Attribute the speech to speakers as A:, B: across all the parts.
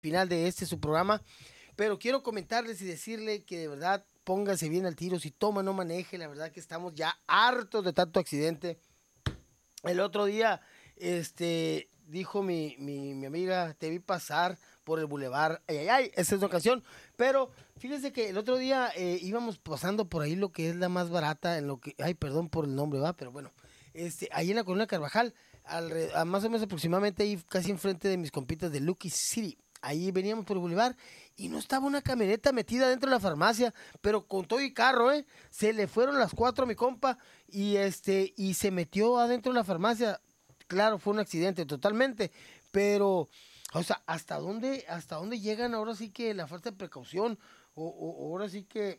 A: final de este su programa, pero quiero comentarles y decirle que de verdad póngase bien al tiro, si toma no maneje, la verdad que estamos ya hartos de tanto accidente. El otro día, dijo mi amiga, te vi pasar por el bulevar, ay, ay, ay, esa es la ocasión, pero fíjese que el otro día íbamos pasando por ahí lo que es la más barata, en lo que, ay, perdón por el nombre, va, pero bueno, ahí en la Colonia Carvajal, a más o menos aproximadamente ahí casi enfrente de mis compitas de Lucky City. Ahí veníamos por el bulevar y no estaba una camioneta metida dentro de la farmacia, pero con todo y carro, ¿eh? Se le fueron las cuatro a mi compa y se metió adentro de la farmacia. Claro, fue un accidente totalmente, pero, o sea, hasta dónde llegan ahora sí que la falta de precaución? O ahora sí que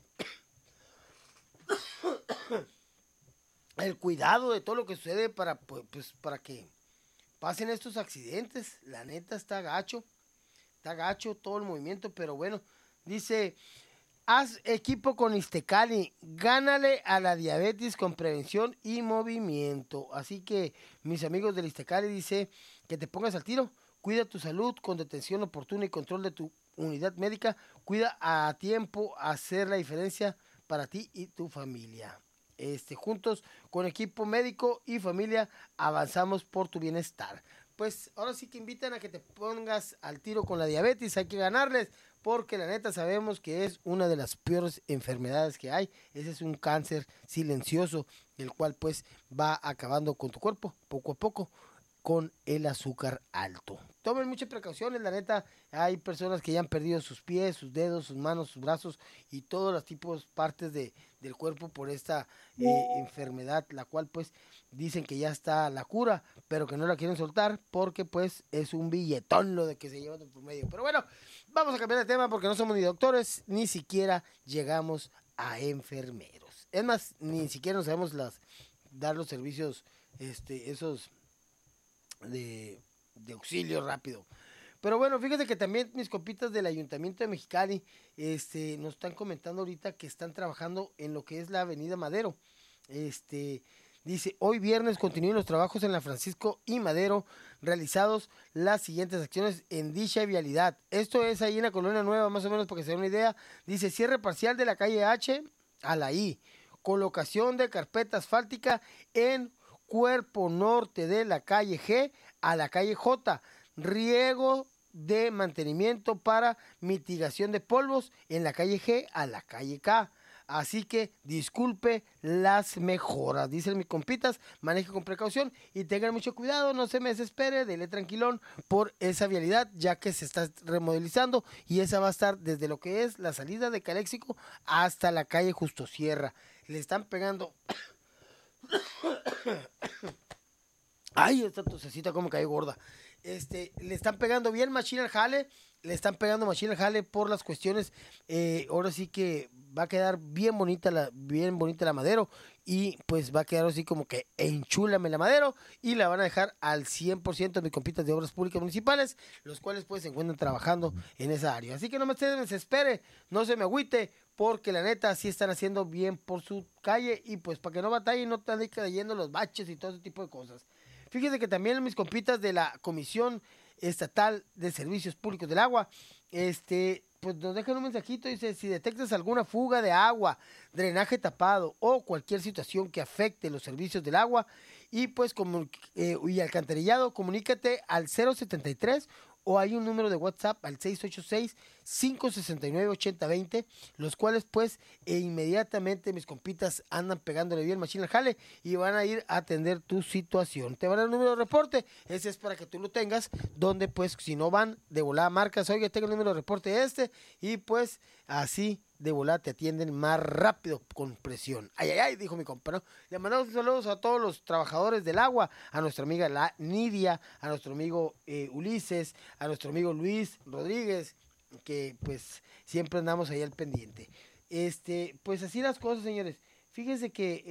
A: el cuidado de todo lo que sucede para, pues, para que pasen estos accidentes. La neta está gacho todo el movimiento, pero bueno, dice, haz equipo con Istecali, gánale a la diabetes con prevención y movimiento. Así que mis amigos del Istecali dice que te pongas al tiro, cuida tu salud con detención oportuna y control de tu unidad médica, cuida a tiempo hacer la diferencia para ti y tu familia. Juntos con equipo médico y familia avanzamos por tu bienestar. Pues ahora sí que invitan a que te pongas al tiro con la diabetes, hay que ganarles, porque la neta sabemos que es una de las peores enfermedades que hay. Ese es un cáncer silencioso, el cual pues va acabando con tu cuerpo poco a poco con el azúcar alto. Tomen muchas precauciones, la neta, hay personas que ya han perdido sus pies, sus dedos, sus manos, sus brazos y todos los tipos, partes del cuerpo por esta enfermedad, la cual pues dicen que ya está la cura, pero que no la quieren soltar porque pues es un billetón lo de que se lleva por medio. Pero bueno, vamos a cambiar de tema porque no somos ni doctores, ni siquiera llegamos a enfermeros. Es más, ni siquiera nos sabemos dar los servicios, esos de auxilio rápido. Pero bueno, fíjate que también mis copitas del Ayuntamiento de Mexicali nos están comentando ahorita que están trabajando en lo que es la Avenida Madero. Dice, hoy viernes continúan los trabajos en la Francisco y Madero, realizados las siguientes acciones en dicha vialidad. Esto es ahí en la Colonia Nueva, más o menos para que se den una idea. Dice, cierre parcial de la calle H a la I, colocación de carpeta asfáltica en cuerpo norte de la calle G a la calle J, riego de mantenimiento para mitigación de polvos en la calle G a la calle K. Así que disculpe las mejoras, dicen mis compitas, maneje con precaución y tengan mucho cuidado, no se me desespere, dele tranquilón por esa vialidad, ya que se está remodelizando y esa va a estar desde lo que es la salida de Caléxico hasta la calle Justo Sierra. Le están pegando. Ay, esta tosecita como cae gorda. Le están pegando bien machine al jale, le están pegando machine al jale por las cuestiones, ahora sí que va a quedar bien bonita la Madero y pues va a quedar así como que enchúlame la Madero y la van a dejar al 100% de mis compitas de obras públicas municipales, los cuales pues se encuentran trabajando en esa área. Así que no me desespere, no se me agüite, porque la neta sí están haciendo bien por su calle y pues para que no batalle y no te anden cayendo los baches y todo ese tipo de cosas. Fíjese que también mis compitas de la Comisión Estatal de Servicios Públicos del Agua, pues nos dejan un mensajito, dice, si detectas alguna fuga de agua, drenaje tapado o cualquier situación que afecte los servicios del agua y pues y alcantarillado, comunícate al 073 o hay un número de WhatsApp al 686-569-8020, los cuales pues inmediatamente mis compitas andan pegándole bien machine al jale y van a ir a atender tu situación. Te van a dar un número de reporte, ese es para que tú lo tengas, donde pues si no van, de volada marcas, oye, tengo el número de reporte y pues así de volada te atienden más rápido con presión. Ay, ay, ay, dijo mi compa, ¿no? Le mandamos saludos a todos los trabajadores del agua, a nuestra amiga Nidia, a nuestro amigo Ulises, a nuestro amigo Luis Rodríguez, que pues siempre andamos ahí al pendiente. Pues así las cosas, señores. Fíjense que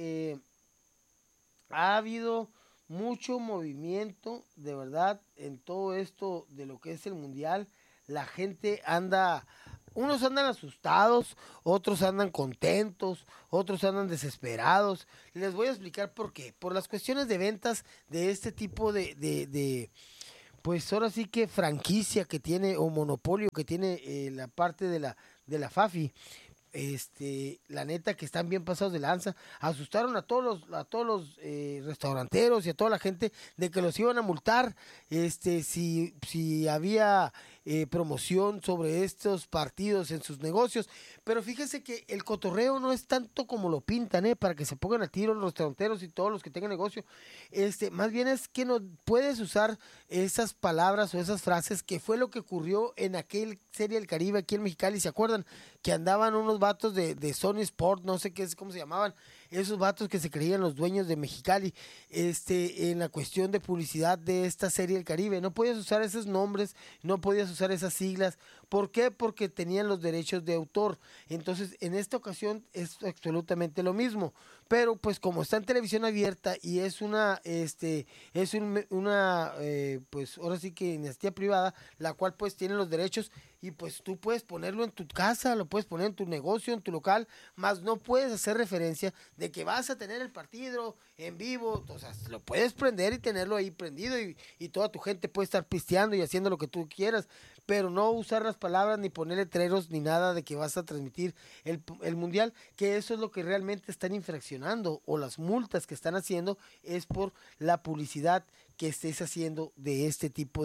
A: ha habido mucho movimiento, de verdad, en todo esto de lo que es el mundial. La gente anda, unos andan asustados, otros andan contentos, otros andan desesperados. Les voy a explicar por qué. Por las cuestiones de ventas de este tipo pues ahora sí que franquicia que tiene o monopolio que tiene la parte de la FAFI. La neta que están bien pasados de lanza, asustaron a todos los restauranteros y a toda la gente de que los iban a multar, si había promoción sobre estos partidos en sus negocios, pero fíjese que el cotorreo no es tanto como lo pintan, para que se pongan a tiro los restauranteros y todos los que tengan negocio, más bien es que no puedes usar esas palabras o esas frases que fue lo que ocurrió en aquel Serie del Caribe aquí en Mexicali, ¿se acuerdan? Que andaban unos vatos de Sony Sport, no sé qué es, cómo se llamaban, esos vatos que se creían los dueños de Mexicali, en la cuestión de publicidad de esta Serie del Caribe. No podías usar esos nombres, no podías usar esas siglas. ¿Por qué? Porque tenían los derechos de autor. Entonces, en esta ocasión es absolutamente lo mismo. Pero, pues, como está en televisión abierta y es pues, ahora sí que iniciativa privada, la cual, pues, tiene los derechos y, pues, tú puedes ponerlo en tu casa, lo puedes poner en tu negocio, en tu local, más no puedes hacer referencia de que vas a tener el partido en vivo, o sea, lo puedes prender y tenerlo ahí prendido y toda tu gente puede estar pisteando y haciendo lo que tú quieras, pero no usar las palabras ni poner letreros ni nada de que vas a transmitir el mundial, que eso es lo que realmente están infraccionando o las multas que están haciendo es por la publicidad que estés haciendo de este tipo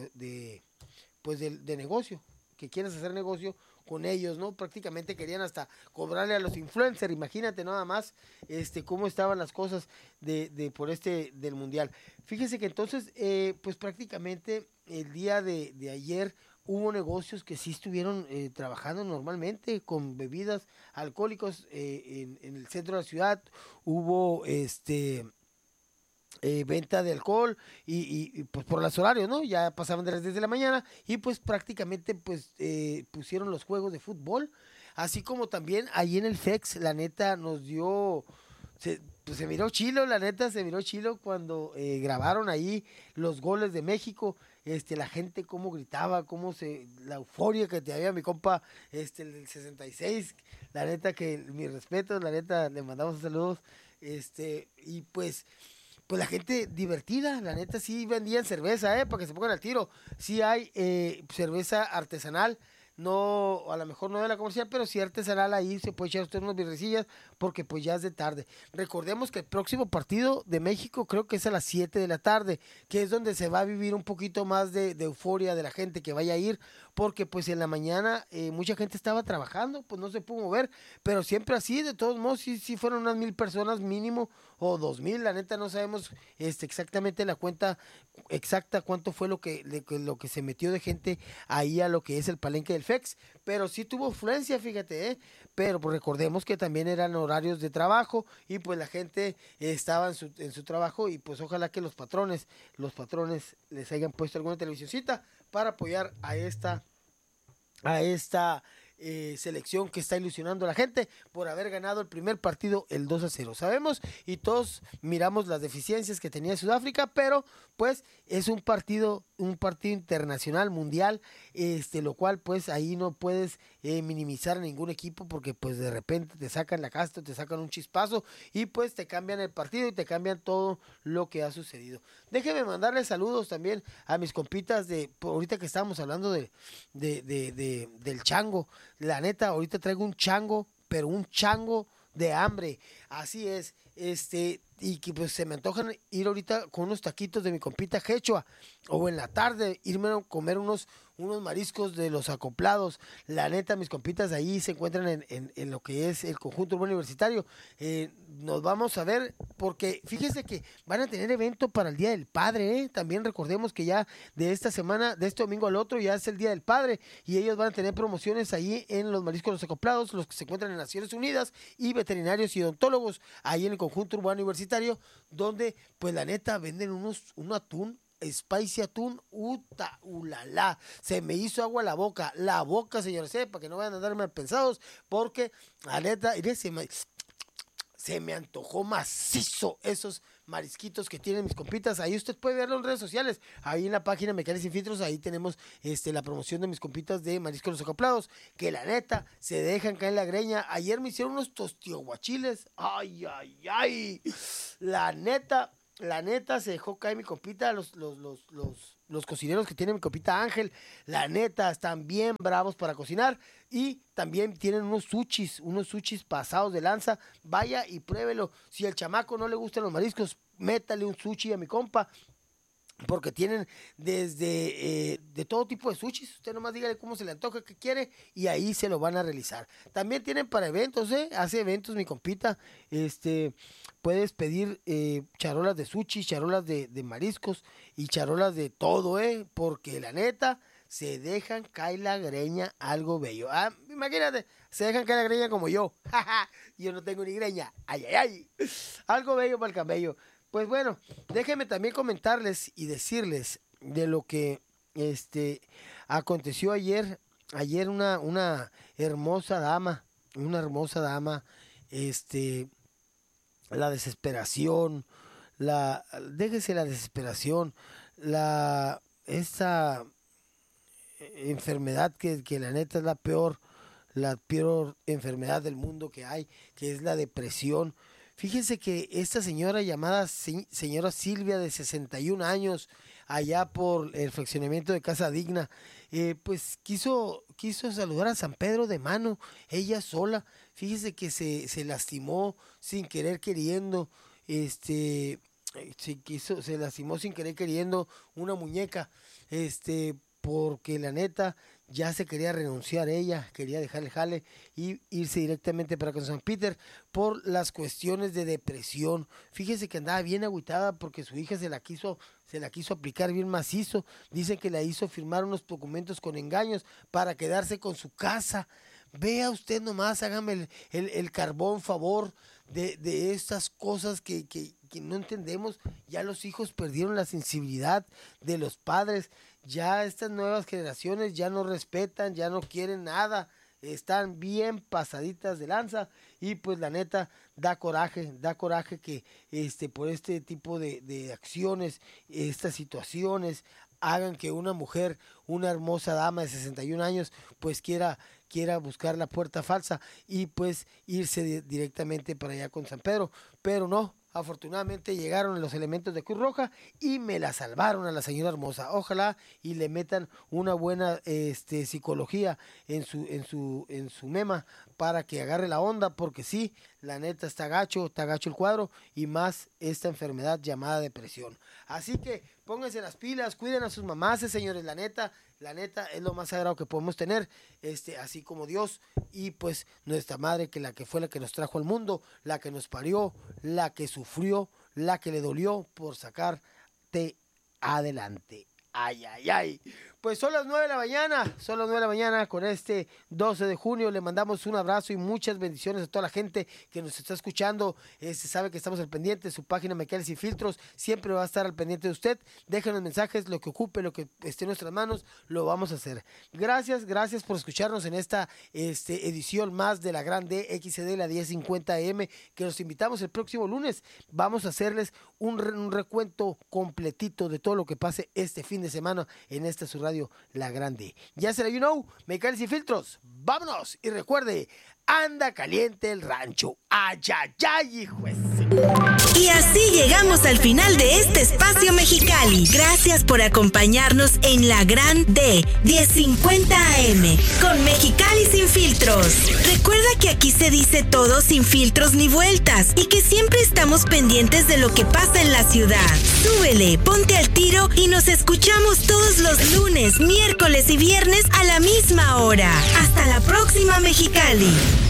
A: de negocio, que quieres hacer negocio con ellos, ¿no? Prácticamente querían hasta cobrarle a los influencers, imagínate nada más cómo estaban las cosas por del mundial. Fíjese que entonces, pues prácticamente el día de ayer hubo negocios que sí estuvieron trabajando normalmente con bebidas alcohólicas en el centro de la ciudad, hubo venta de alcohol y, pues por los horarios, ¿no? Ya pasaban de las 10 de la mañana y pues prácticamente pues pusieron los juegos de fútbol, así como también ahí en el FEX, la neta nos dio, pues se miró chilo, la neta se miró chilo cuando grabaron ahí los goles de México, la gente cómo gritaba, la euforia que te había mi compa, el del 66, la neta que mi respeto, la neta le mandamos saludos, y pues la gente divertida, la neta sí vendían cerveza, para que se pongan al tiro. Sí hay cerveza artesanal, no, a lo mejor no de la comercial, pero sí artesanal, ahí se puede echar usted unas birrecillas, porque pues ya es de tarde. Recordemos que el próximo partido de México creo que es a las 7 de la tarde, que es donde se va a vivir un poquito más de euforia de la gente que vaya a ir, porque pues en la mañana mucha gente estaba trabajando, pues no se pudo mover, pero siempre así, de todos modos, sí fueron unas 1,000 personas mínimo, o 2,000, la neta no sabemos exactamente la cuenta exacta cuánto fue lo que se metió de gente ahí a lo que es el palenque del FEX, pero sí tuvo influencia, fíjate, pero pues recordemos que también eran horarios de trabajo y pues la gente estaba en su trabajo y pues ojalá que los patrones les hayan puesto alguna televisioncita para apoyar a esta selección que está ilusionando a la gente por haber ganado el primer partido el 2-0. Sabemos y todos miramos las deficiencias que tenía Sudáfrica, pero pues es un partido internacional, mundial, lo cual pues ahí no puedes minimizar a ningún equipo porque pues de repente te sacan la casta, te sacan un chispazo y pues te cambian el partido y te cambian todo lo que ha sucedido. Déjenme mandarles saludos también a mis compitas ahorita que estábamos hablando del chango. La neta, ahorita traigo un chango, pero un chango de hambre. Así es, y que pues se me antojan ir ahorita con unos taquitos de mi compita Quechua, o en la tarde irme a comer unos mariscos de los acoplados. La neta, mis compitas ahí se encuentran en lo que es el conjunto urbano universitario. Nos vamos a ver, porque fíjese que van a tener evento para el Día del Padre, También recordemos que ya de esta semana, de este domingo al otro, ya es el Día del Padre, y ellos van a tener promociones ahí en los mariscos de los acoplados, los que se encuentran en Naciones Unidas, y veterinarios y odontólogos, ahí en el conjunto urbano universitario, donde pues la neta venden un atún, spicy atún, ulala, se me hizo agua la boca, señores, para que no vayan a andar mal pensados, porque la neta, se me antojó macizo esos marisquitos que tienen mis compitas. Ahí usted puede verlo en redes sociales, ahí en la página Mecánicos Sin Filtros, ahí tenemos la promoción de mis compitas de mariscos los acoplados, que la neta se dejan caer la greña. Ayer me hicieron unos tostioguachiles, ay, la neta, La neta, se dejó caer mi compita, los cocineros que tiene mi compita Ángel, la neta, están bien bravos para cocinar. Y también tienen unos sushis pasados de lanza. Vaya y pruébelo. Si al chamaco no le gustan los mariscos, métale un sushi a mi compa. Porque tienen desde de todo tipo de sushis. Usted nomás dígale cómo se le antoja, qué quiere, y ahí se lo van a realizar. También tienen para eventos, hace eventos mi compita. Puedes pedir charolas de sushi, charolas de mariscos y charolas de todo, porque la neta se dejan caer la greña algo bello. Imagínate, se dejan caer la greña como yo. Yo no tengo ni greña. Ay, ay, ay. Algo bello para el camello. Pues bueno, déjenme también comentarles y decirles de lo que aconteció ayer. Ayer una hermosa dama, la desesperación, déjese la desesperación, esa enfermedad que la neta es la peor enfermedad del mundo que hay, que es la depresión. Fíjense que esta señora llamada señora Silvia, de 61 años, allá por el fraccionamiento de Casa Digna, pues quiso saludar a San Pedro de mano, ella sola. Fíjese que se lastimó sin querer queriendo, se lastimó sin querer queriendo una muñeca, porque la neta ya se quería renunciar ella, quería dejar el jale y irse directamente para con San Peter por las cuestiones de depresión. Fíjese que andaba bien agüitada porque su hija se la quiso aplicar bien macizo. Dicen que la hizo firmar unos documentos con engaños para quedarse con su casa. Vea usted nomás, hágame el carbón favor de estas cosas que no entendemos. Ya los hijos perdieron la sensibilidad de los padres. Ya estas nuevas generaciones ya no respetan, ya no quieren nada, están bien pasaditas de lanza. Y pues la neta da coraje que por este tipo de acciones, estas situaciones, hagan que una mujer, una hermosa dama de 61 años, pues quiera buscar la puerta falsa y pues irse directamente para allá con San Pedro. Pero no, afortunadamente llegaron los elementos de Cruz Roja y me la salvaron a la señora hermosa. Ojalá y le metan una buena psicología en su mema para que agarre la onda, porque sí, la neta está gacho el cuadro, y más esta enfermedad llamada depresión. Así que pónganse las pilas, cuiden a sus mamás, señores. La neta es lo más sagrado que podemos tener, así como Dios y pues nuestra madre, que fue la que nos trajo al mundo, la que nos parió, la que sufrió, la que le dolió por sacarte adelante. Ay, ay, ay. Pues son las 9 de la mañana con este 12 de junio. Le mandamos un abrazo y muchas bendiciones a toda la gente que nos está escuchando. Sabe que estamos al pendiente. Su página Mecales Sin Filtros siempre va a estar al pendiente de usted. Déjenos mensajes, lo que ocupe, lo que esté en nuestras manos, lo vamos a hacer. Gracias por escucharnos en esta edición más de la Grande XCD, la 1050 AM, que los invitamos el próximo lunes. Vamos a hacerles un recuento completito de todo lo que pase este fin de semana en esta su radio La Grande. Ya será, Mecales Sin Filtros. Vámonos. Y recuerde, anda caliente el rancho. Ay, ay, ay, hijo de...
B: Y así llegamos al final de este espacio Mexicali. Gracias por acompañarnos en La Grande 1050 AM con Mexicali Sin Filtros. Recuerda que aquí se dice todo sin filtros ni vueltas y que siempre estamos pendientes de lo que pasa en la ciudad. Súbele, ponte al tiro y nos escuchamos todos los lunes, miércoles y viernes a la misma hora. Hasta la próxima, Mexicali.